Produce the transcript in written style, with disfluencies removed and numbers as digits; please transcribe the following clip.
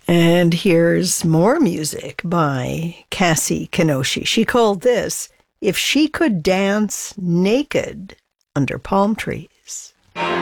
And here's more music by Cassie Kenoshi. She called this If She Could Dance Naked Under Palm Trees.